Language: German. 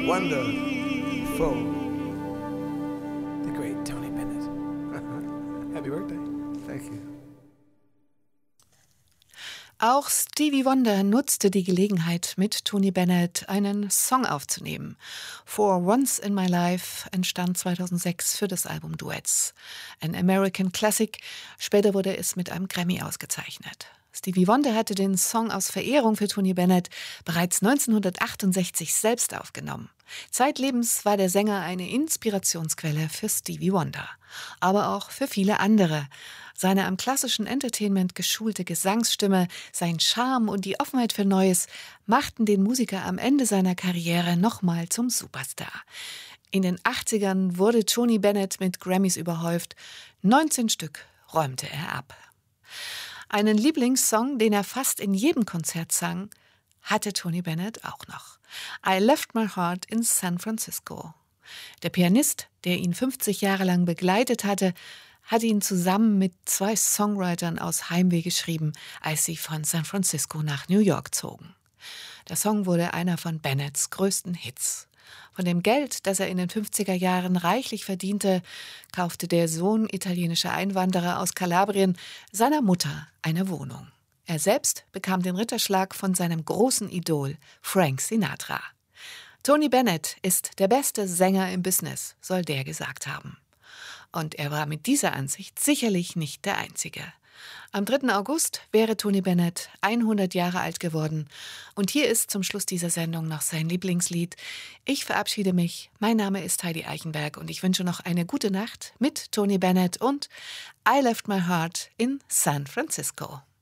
Wonderful. The great Tony Bennett. Happy birthday. Thank you. Auch Stevie Wonder nutzte die Gelegenheit, mit Tony Bennett einen Song aufzunehmen. For Once in My Life entstand 2006 für das Album Duets. Ein American Classic, später wurde es mit einem Grammy ausgezeichnet. Stevie Wonder hatte den Song aus Verehrung für Tony Bennett bereits 1968 selbst aufgenommen. Zeitlebens war der Sänger eine Inspirationsquelle für Stevie Wonder, aber auch für viele andere. Seine am klassischen Entertainment geschulte Gesangsstimme, sein Charme und die Offenheit für Neues machten den Musiker am Ende seiner Karriere nochmal zum Superstar. In den 80ern wurde Tony Bennett mit Grammys überhäuft. 19 Stück räumte er ab. Einen Lieblingssong, den er fast in jedem Konzert sang, hatte Tony Bennett auch noch. I Left My Heart in San Francisco. Der Pianist, der ihn 50 Jahre lang begleitet hatte ihn zusammen mit 2 Songwritern aus Heimweh geschrieben, als sie von San Francisco nach New York zogen. Der Song wurde einer von Bennetts größten Hits. Von dem Geld, das er in den 50er Jahren reichlich verdiente, kaufte der Sohn italienischer Einwanderer aus Kalabrien seiner Mutter eine Wohnung. Er selbst bekam den Ritterschlag von seinem großen Idol Frank Sinatra. Tony Bennett ist der beste Sänger im Business, soll der gesagt haben. Und er war mit dieser Ansicht sicherlich nicht der Einzige. Am 3. August wäre Tony Bennett 100 Jahre alt geworden. Und hier ist zum Schluss dieser Sendung noch sein Lieblingslied. Ich verabschiede mich. Mein Name ist Heidi Eichenberg und ich wünsche noch eine gute Nacht mit Tony Bennett und I Left My Heart in San Francisco.